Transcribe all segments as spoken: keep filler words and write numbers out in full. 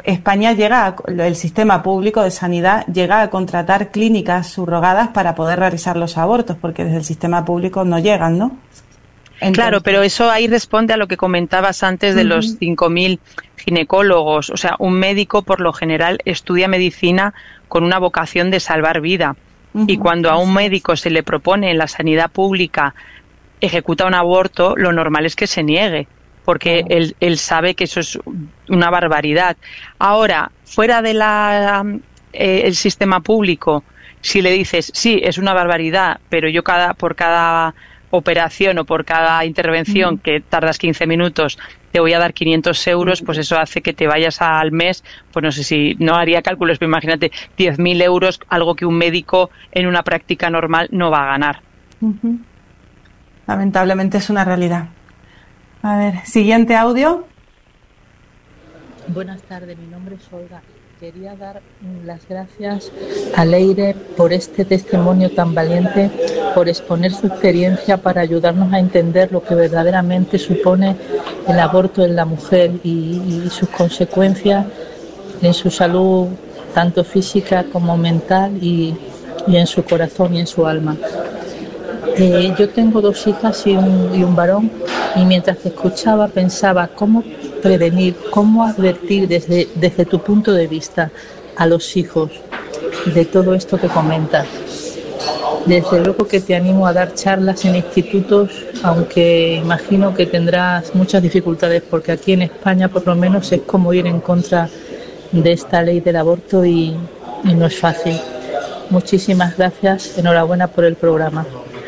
España llega, a, el sistema público de sanidad llega a contratar clínicas subrogadas para poder realizar los abortos, porque desde el sistema público no llegan, ¿no? Entonces, claro, pero eso ahí responde a lo que comentabas antes de uh-huh. los cinco mil ginecólogos. O sea, un médico por lo general estudia medicina con una vocación de salvar vida. Uh-huh. Y cuando a un médico se le propone en la sanidad pública ejecuta un aborto, lo normal es que se niegue, porque uh-huh. él, él sabe que eso es una barbaridad. Ahora, fuera de la eh, el sistema público, si le dices, sí, es una barbaridad, pero yo cada por cada operación o por cada intervención uh-huh. que tardas quince minutos te voy a dar quinientos euros, uh-huh. pues eso hace que te vayas al mes, pues no sé si, no haría cálculos, pero imagínate, diez mil euros, algo que un médico en una práctica normal no va a ganar. Uh-huh. Lamentablemente es una realidad. A ver, siguiente audio. Buenas tardes, mi nombre es Olga. Quería dar las gracias a Leire por este testimonio tan valiente, por exponer su experiencia para ayudarnos a entender lo que verdaderamente supone el aborto en la mujer y, y sus consecuencias en su salud, tanto física como mental, y, y en su corazón y en su alma. Eh, yo tengo dos hijas y un, y un varón, y mientras te escuchaba pensaba cómo prevenir, cómo advertir desde, desde tu punto de vista a los hijos de todo esto que comentas. Desde luego que te animo a dar charlas en institutos, aunque imagino que tendrás muchas dificultades, porque aquí en España por lo menos es como ir en contra de esta ley del aborto y, y no es fácil. Muchísimas gracias, enhorabuena por el programa.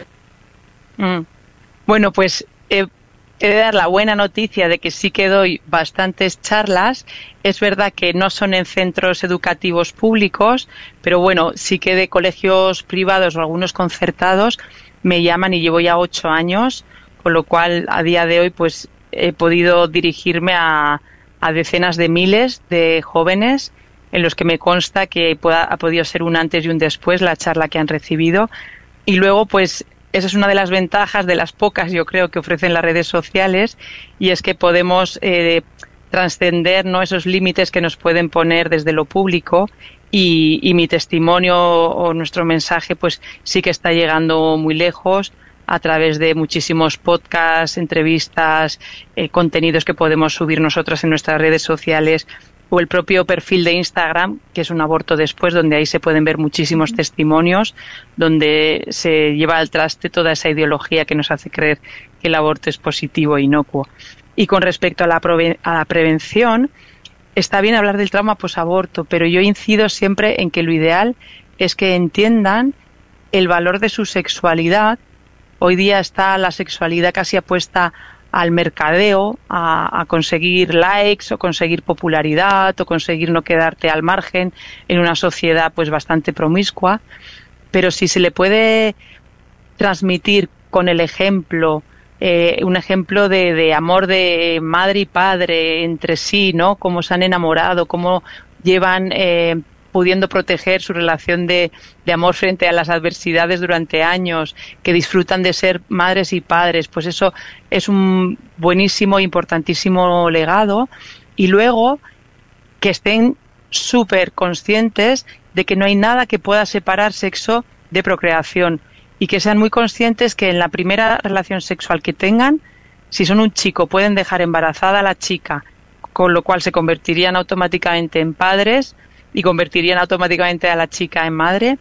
Mm. Bueno, pues eh, he de dar la buena noticia de que sí que doy bastantes charlas. Es verdad que no son en centros educativos públicos, pero bueno, sí que de colegios privados o algunos concertados me llaman y llevo ya ocho años, con lo cual a día de hoy pues he podido dirigirme a, a decenas de miles de jóvenes en los que me consta que pueda, ha podido ser un antes y un después la charla que han recibido. Y luego pues esa es una de las ventajas, de las pocas, yo creo, que ofrecen las redes sociales, y es que podemos eh, trascender, ¿no?, esos límites que nos pueden poner desde lo público, y, y mi testimonio o nuestro mensaje pues sí que está llegando muy lejos a través de muchísimos podcasts, entrevistas, eh, contenidos que podemos subir nosotros en nuestras redes sociales, o el propio perfil de Instagram, que es Un Aborto Después, donde ahí se pueden ver muchísimos testimonios, donde se lleva al traste toda esa ideología que nos hace creer que el aborto es positivo e inocuo. Y con respecto a la, prove- a la prevención, está bien hablar del trauma posaborto, pero yo incido siempre en que lo ideal es que entiendan el valor de su sexualidad. Hoy día está la sexualidad casi apuesta al mercadeo, a, a conseguir likes o conseguir popularidad o conseguir no quedarte al margen en una sociedad pues bastante promiscua, pero si se le puede transmitir con el ejemplo, eh, un ejemplo de, de amor de madre y padre entre sí, ¿no?, cómo se han enamorado, cómo llevan eh, pudiendo proteger su relación de, de amor frente a las adversidades durante años, que disfrutan de ser madres y padres, pues eso es un buenísimo, importantísimo legado. Y luego que estén súper conscientes de que no hay nada que pueda separar sexo de procreación, y que sean muy conscientes que en la primera relación sexual que tengan, si son un chico, pueden dejar embarazada a la chica, con lo cual se convertirían automáticamente en padres y convertirían automáticamente a la chica en madre,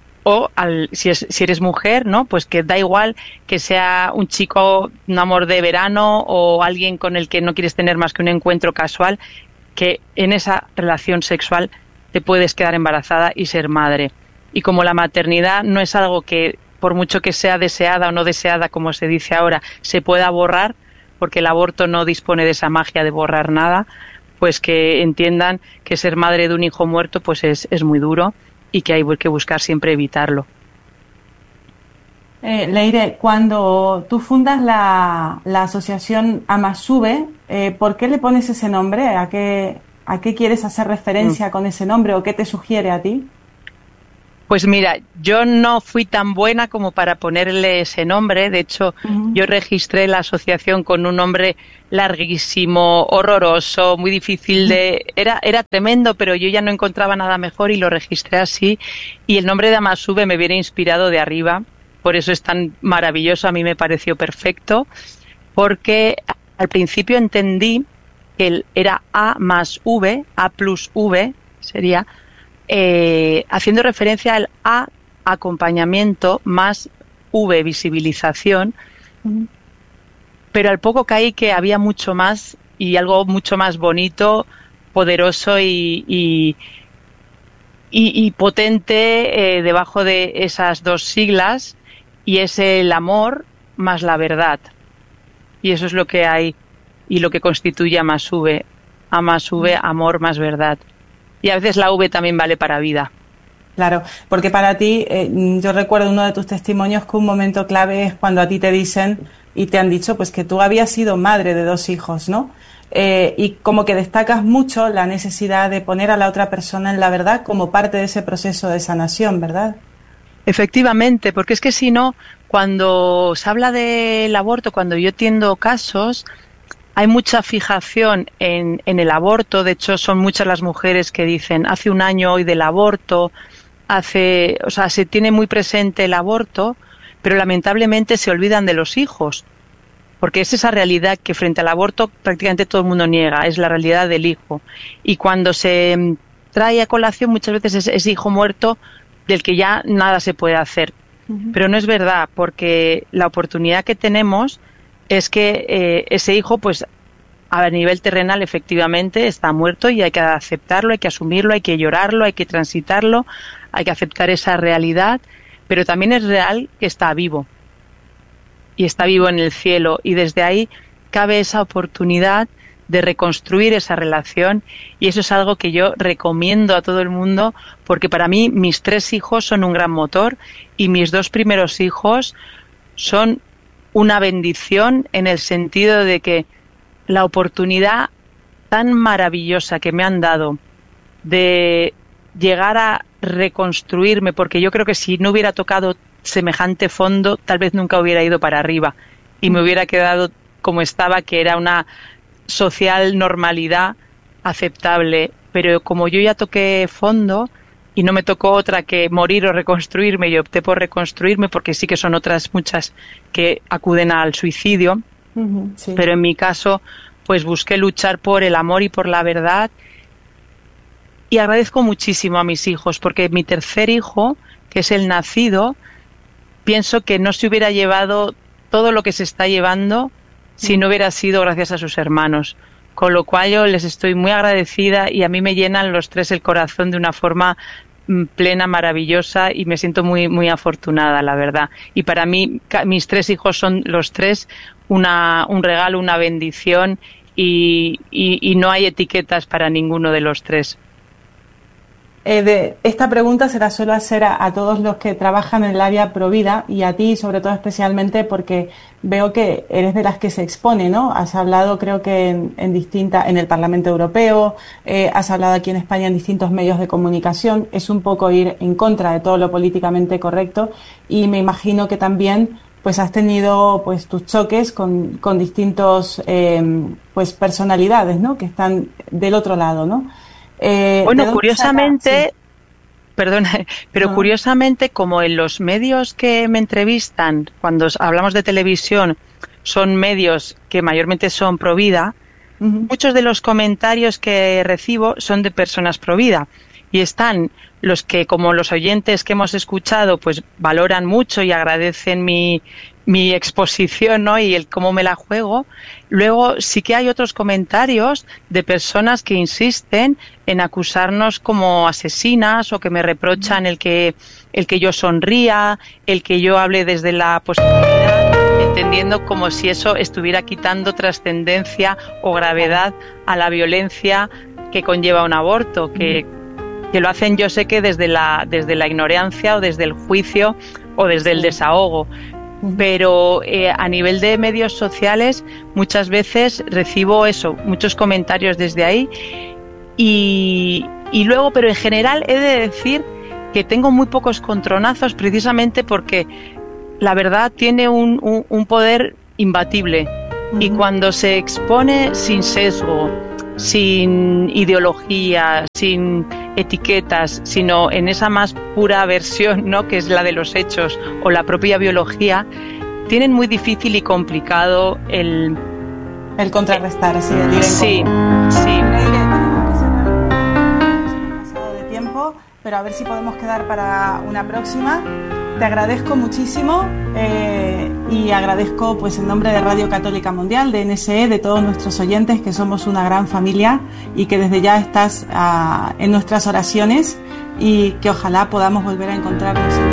o al, si, es, si eres mujer, ¿no?, pues que da igual que sea un chico, un amor de verano, o alguien con el que no quieres tener más que un encuentro casual, que en esa relación sexual te puedes quedar embarazada y ser madre. Y como la maternidad no es algo que, por mucho que sea deseada o no deseada, como se dice ahora, se pueda borrar, porque el aborto no dispone de esa magia de borrar nada, pues que entiendan que ser madre de un hijo muerto pues es, es muy duro, y que hay que buscar siempre evitarlo. Eh, Leire, cuando tú fundas la, la asociación Amasube, eh, ¿por qué le pones ese nombre? ¿A qué, a qué quieres hacer referencia mm. con ese nombre, o qué te sugiere a ti? Pues mira, yo no fui tan buena como para ponerle ese nombre. De hecho, uh-huh. yo registré la asociación con un nombre larguísimo, horroroso, muy difícil de... Era, era tremendo, pero yo ya no encontraba nada mejor y lo registré así. Y el nombre de Amasube me viene inspirado de arriba. Por eso es tan maravilloso. A mí me pareció perfecto. Porque al principio entendí que era A más V, A plus V sería... Eh, haciendo referencia al A, acompañamiento, más V, visibilización, uh-huh. pero al poco caí que había mucho más y algo mucho más bonito, poderoso y, y, y, y potente eh, debajo de esas dos siglas, y es el amor más la verdad. Y eso es lo que hay y lo que constituye A más V. A más V, amor más verdad. Y a veces la V también vale para vida. Claro, porque para ti, eh, yo recuerdo uno de tus testimonios que un momento clave es cuando a ti te dicen y te han dicho pues que tú habías sido madre de dos hijos, ¿no? Eh, y como que destacas mucho la necesidad de poner a la otra persona en la verdad como parte de ese proceso de sanación, ¿verdad? Efectivamente, porque es que si no, cuando se habla del aborto, cuando yo atiendo casos... Hay mucha fijación en, en el aborto. De hecho, son muchas las mujeres que dicen hace un año hoy del aborto, hace, o sea, se tiene muy presente el aborto, pero lamentablemente se olvidan de los hijos, porque es esa realidad que frente al aborto prácticamente todo el mundo niega, es la realidad del hijo. Y cuando se trae a colación muchas veces es ese hijo muerto del que ya nada se puede hacer. Uh-huh. Pero no es verdad, porque la oportunidad que tenemos es que eh, ese hijo, pues a nivel terrenal efectivamente está muerto y hay que aceptarlo, hay que asumirlo, hay que llorarlo, hay que transitarlo, hay que aceptar esa realidad, pero también es real que está vivo y está vivo en el cielo, y desde ahí cabe esa oportunidad de reconstruir esa relación, y eso es algo que yo recomiendo a todo el mundo, porque para mí mis tres hijos son un gran motor y mis dos primeros hijos son una bendición en el sentido de que la oportunidad tan maravillosa que me han dado de llegar a reconstruirme, porque yo creo que si no hubiera tocado semejante fondo, tal vez nunca hubiera ido para arriba y me hubiera quedado como estaba, que era una social normalidad aceptable. Pero como yo ya toqué fondo y no me tocó otra que morir o reconstruirme, y opté por reconstruirme, porque sí que son otras muchas que acuden al suicidio, uh-huh, sí. Pero en mi caso pues busqué luchar por el amor y por la verdad, y agradezco muchísimo a mis hijos, porque mi tercer hijo, que es el nacido, pienso que no se hubiera llevado todo lo que se está llevando si no hubiera sido gracias a sus hermanos. Con lo cual yo les estoy muy agradecida, y a mí me llenan los tres el corazón de una forma plena, maravillosa, y me siento muy muy afortunada, la verdad. Y para mí mis tres hijos son los tres una un regalo, una bendición, y, y, y no hay etiquetas para ninguno de los tres. Eh, de, esta pregunta se la suelo hacer a, a todos los que trabajan en el área Provida, y a ti sobre todo especialmente porque veo que eres de las que se expone, ¿no? Has hablado creo que en, en distinta, en el Parlamento Europeo, eh, has hablado aquí en España en distintos medios de comunicación. Es un poco ir en contra de todo lo políticamente correcto, y me imagino que también pues has tenido pues tus choques con, con distintos eh, pues personalidades, ¿no? Que están del otro lado, ¿no? Eh, bueno, curiosamente, sí. perdona, pero no. curiosamente, como en los medios que me entrevistan, cuando hablamos de televisión, son medios que mayormente son pro vida, uh-huh. muchos de los comentarios que recibo son de personas pro vida, y están los que, como los oyentes que hemos escuchado, pues valoran mucho y agradecen mi mi exposición, ¿no? Y el cómo me la juego. Luego sí que hay otros comentarios de personas que insisten en acusarnos como asesinas, o que me reprochan el que el que yo sonría, el que yo hable desde la positividad, entendiendo como si eso estuviera quitando trascendencia o gravedad a la violencia que conlleva un aborto, que, que lo hacen, yo sé que desde la desde la ignorancia, o desde el juicio, o desde el desahogo. Pero eh, a nivel de medios sociales muchas veces recibo eso, muchos comentarios desde ahí, y, y luego, pero en general he de decir que tengo muy pocos contronazos precisamente porque la verdad tiene un, un, un poder imbatible. Uh-huh. Y cuando se expone sin sesgo, sin ideología, sin etiquetas, sino en esa más pura versión, ¿no?, que es la de los hechos o la propia biología, tienen muy difícil y complicado el... El contrarrestar, eh, sí, el ir en Sí, común. sí. Leire, tenemos que cerrar, nos hemos pasado de tiempo, pero a ver si podemos quedar para una próxima. Te agradezco muchísimo eh, y agradezco pues en nombre de Radio Católica Mundial, de N S E, de todos nuestros oyentes, que somos una gran familia y que desde ya estás uh, en nuestras oraciones y que ojalá podamos volver a encontrarnos.